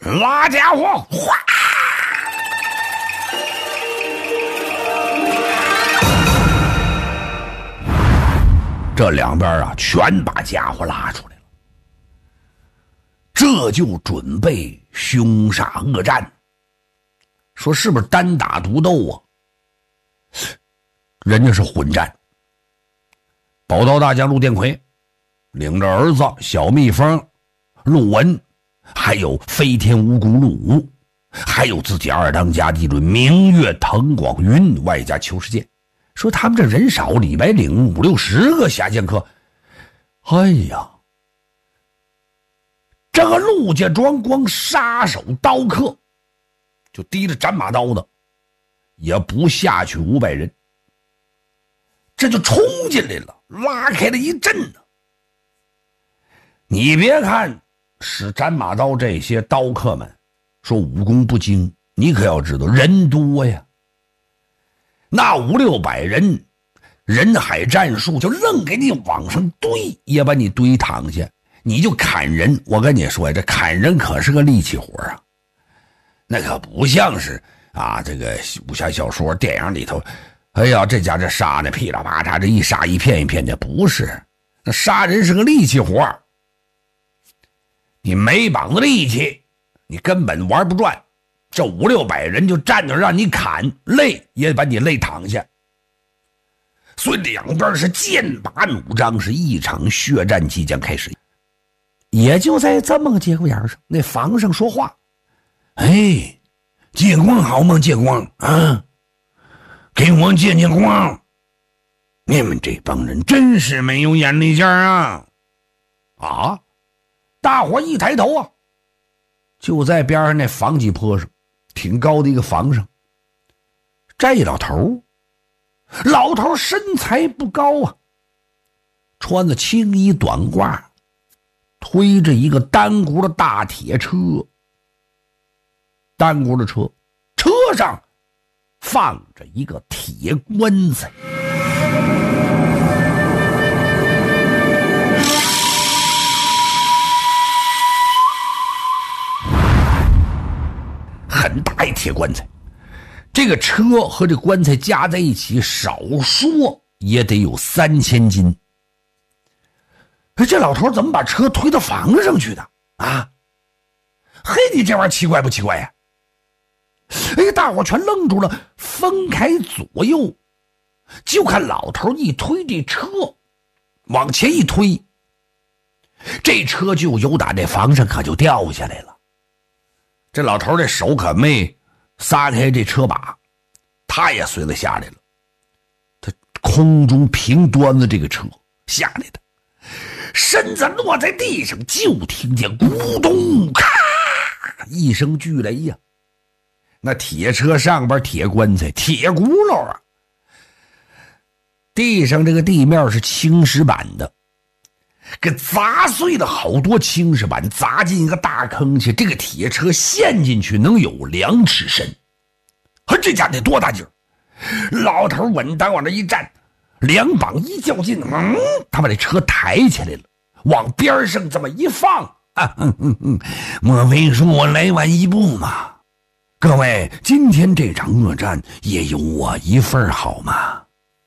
拉家伙，哗！这两边啊，全把家伙拉出来了，这就准备凶杀恶战。说是不是单打独斗啊？人家是混战。宝刀大将陆殿魁领着儿子小蜜蜂陆文，还有飞天蜈蚣陆武，还有自己二当家地准明月滕广云，外加裘世健。说他们这人少，李白领50-60个下剑客。哎呀，这个陆家庄光杀手刀客就提着斩马刀的也不下去500人，这就冲进来了，拉开了一阵呢。你别看使斩马刀这些刀客们说武功不精，你可要知道人多呀，那500-600人，人海战术就愣给你往上堆，也把你堆躺下，你就砍人。我跟你说呀，这砍人可是个力气活啊，那可不像是啊这个武侠小说电影里头，哎呀这家这杀的噼里啪嚓，这一杀一片一片的，不是，那杀人是个力气活，你没膀子力气你根本玩不转，这500-600人就站着让你砍，累也把你累躺下。所以两边是剑拔弩张，是一场血战即将开始。也就在这么个节骨眼上，那房上说话：“哎，借光好吗？借光啊，给我借光！你们这帮人真是没有眼力见啊！”啊！大伙一抬头啊，就在边上那房脊坡上，挺高的一个房上，站一老头。老头身材不高啊，穿着青衣短褂，推着一个单轱的大铁车。单轱的车，车上放着一个铁棺材。很大一铁棺材，这个车和这棺材加在一起，少说也得有3000斤。这老头怎么把车推到房上去的啊？嘿，你这玩意儿奇怪不奇怪呀？哎，大伙全愣住了，分开左右，就看老头一推这车，往前一推，这车就由打这房上可就掉下来了。这老头这手可没撒开这车把，他也随了下来了。他空中平端着这个车下来的，身子落在地上，就听见咕咚咔一声巨雷呀！那铁车上边铁棺材铁轱辘啊，地上这个地面是青石板的，给砸碎了好多青石板，砸进一个大坑去，这个铁车陷进去能有2尺深。这家得多大劲儿！老头稳当往这一站，两膀一较劲，他把这车抬起来了，往边上这么一放。莫非说我来晚一步嘛？各位，今天这场恶战也有我一份好吗？